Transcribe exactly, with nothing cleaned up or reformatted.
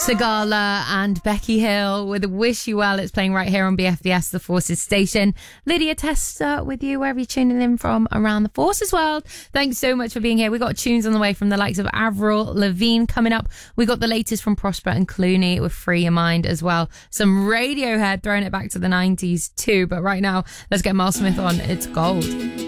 Sigala and Becky Hill with Wish You Well. It's playing right here on B F B S, the Forces station. Lydia Tester with you wherever you're tuning in from around the Forces world. Thanks so much for being here. We got tunes on the way from the likes of Avril Lavigne coming up. We got the latest from Prosper and Clooney with Free Your Mind as well. Some Radiohead throwing it back to the nineties too. But right now, let's get Miles Smith on. It's Gold.